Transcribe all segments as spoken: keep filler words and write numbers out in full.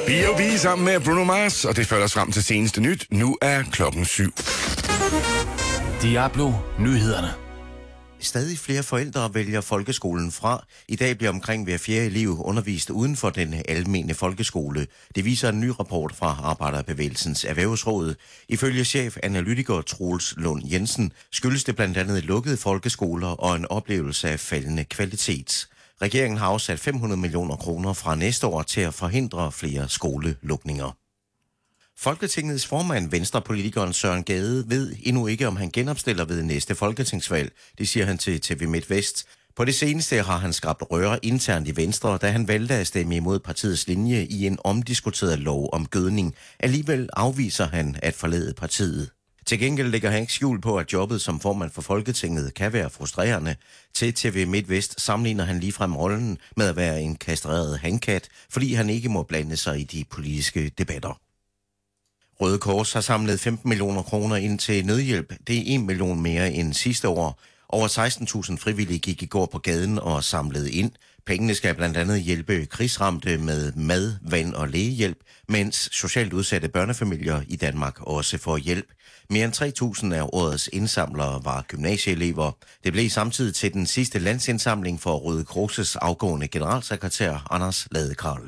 B O B sammen med Bruno Mars, og det fører os frem til seneste nyt. Nu er klokken syv. Diablo Nyhederne. Stadig flere forældre vælger folkeskolen fra. I dag bliver omkring hver fjerde elev undervist uden for den almene folkeskole. Det viser en ny rapport fra Arbejderbevægelsens Erhvervsråd. Ifølge chefanalytiker Troels Lund Jensen skyldes det blandt andet lukkede folkeskoler og en oplevelse af faldende kvalitet. Regeringen har afsat fem hundrede millioner kroner fra næste år til at forhindre flere skolelukninger. Folketingets formand, venstrepolitikeren Søren Gade, ved endnu ikke, om han genopstiller ved næste folketingsvalg. Det siger han til T V MidtVest. På det seneste har han skabt røre internt i Venstre, da han valgte at stemme imod partiets linje i en omdiskuteret lov om gødning. Alligevel afviser han at forlade partiet. Til gengæld lægger han ikke skjul på, at jobbet som formand for Folketinget kan være frustrerende. Til T V MidtVest sammenligner han ligefrem rollen med at være en kastreret hankat, fordi han ikke må blande sig i de politiske debatter. Røde Kors har samlet femten millioner kroner ind til nødhjælp. Det er en million mere end sidste år. Over seksten tusind frivillige gik i går på gaden og samlede ind. Pengene skal blandt andet hjælpe krigsramte med mad, vand og lægehjælp, mens socialt udsatte børnefamilier i Danmark også får hjælp. Mere end tre tusind af årets indsamlere var gymnasieelever. Det blev samtidig til den sidste landsindsamling for Røde Kors' afgående generalsekretær Anders Ladekarl.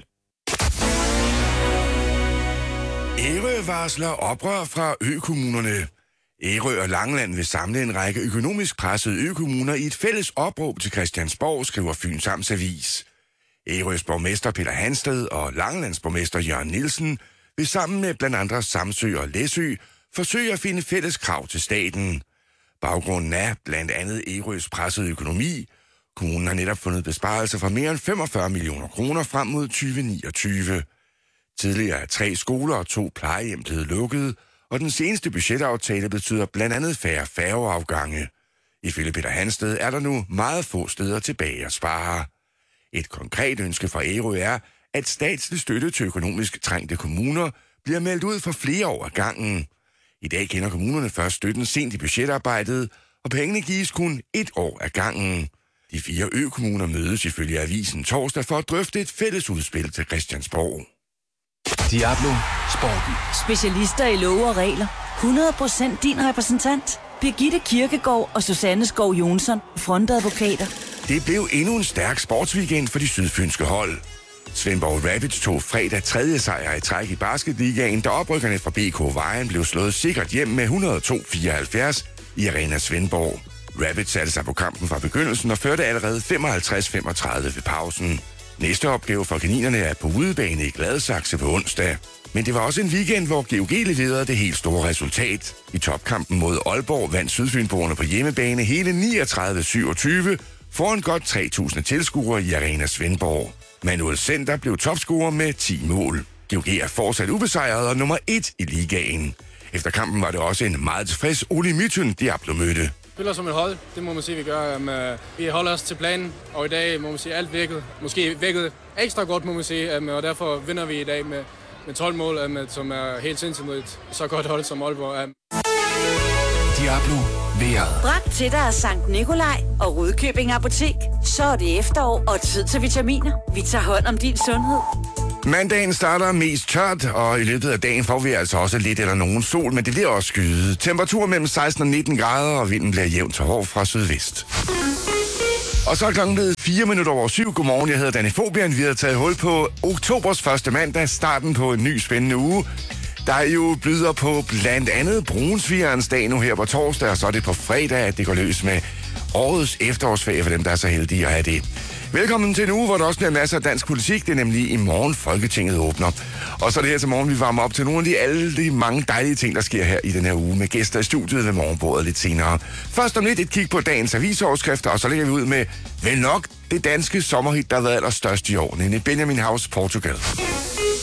Ærø varsler oprør fra økommunerne. Ærø og Langeland vil samle en række økonomisk pressede økommuner i et fælles opråb til Christiansborg, skriver Fyns Amts Avis. Ærøs borgmester Peter Hansted og Langelands borgmester Jørgen Nielsen vil sammen med blandt andre Samsø og Læsø forsøge at finde fælles krav til staten. Baggrunden er blandt andet Ærøs pressede økonomi. Kommunen har netop fundet besparelser for mere end femogfyrre millioner kroner frem mod tyve niogtyve. Tidligere er tre skoler og to plejehjem blevet lukket, og den seneste budgetaftale betyder blandt andet færre færgeafgange. Ifølge Peter Hansted er der nu meget få steder tilbage at spare. Et konkret ønske fra Ærø er, at statslig støtte til økonomisk trængte kommuner bliver meldt ud for flere år ad gangen. I dag kender kommunerne først støtten sent i budgetarbejdet, og pengene gives kun et år ad gangen. De fire økommuner mødes ifølge avisen torsdag for at drøfte et fælles udspil til Christiansborg. Diablo Sporten. Specialister i love og regler. hundrede procent din repræsentant. Birgitte Kirkegaard og Susanne Skov Jonsson, frontadvokater. Det blev endnu en stærk sportsweekend for de sydfynske hold. Svendborg Rapids tog fredag tredje sejr i træk i basketligaen, da oprykkerne fra B K Vejen blev slået sikkert hjem med et hundrede og to fireoghalvfjerds i Arena Svendborg. Rapids satte sig på kampen fra begyndelsen og førte allerede femoghalvtreds femogtredive ved pausen. Næste opgave for kaninerne er på udebane i Gladsaxe på onsdag. Men det var også en weekend, hvor G O G leverede det helt store resultat. I topkampen mod Aalborg vandt sydfynboerne på hjemmebane hele niogtredive syvogtyve foran godt tre tusind tilskuere i Arena Svendborg. Manuel Center blev topscorer med ti mål. G O G er fortsat ubesejret og nummer et i ligaen. Efter kampen var det også en meget tilfreds Ole Mytyn Diablo mødte. Vi spiller som et hold, det må man sige, vi gør. Um, vi holder os til planen, og i dag må man sige, alt virkede. Måske virkede ekstra godt, må man sige, um, og derfor vinder vi i dag med, med tolv mål, um, som er helt sindssygt mod et så godt hold som Aalborg. Um. Diablo vejret. Bragt til dig af Sankt Nikolaj og Rudkøbing Apotek. Så er det efterår og tid til vitaminer. Vi tager hånd om din sundhed. Mandagen starter mest tørt, og i løbet af dagen får vi altså også lidt eller nogen sol, men det bliver også skyet. Temperatur mellem seksten og nitten grader, og vinden bliver jævnt til hård fra sydvest. Og så er klokken blevet fire minutter over syv. Godmorgen, jeg hedder Danny Fobian. Vi har taget hul på oktobers første mandag, starten på en ny spændende uge. Der er jo byder på blandt andet Brunsvigerens dag nu her på torsdag, og så er det på fredag, at det går løs med årets efterårsferie for dem, der er så heldige at have det. Velkommen til en uge, hvor der også bliver masser af dansk politik. Det er nemlig i morgen, Folketinget åbner. Og så er det her til morgen, vi varmer op til nogle af de alle de mange dejlige ting, der sker her i den her uge, med gæster i studiet ved morgenbordet lidt senere. Først om lidt et kig på dagens avisoverskrifter, og så lægger vi ud med vel nok det danske sommerhit, der har været allerstørst i år, nemlig Benjamin House, Portugal.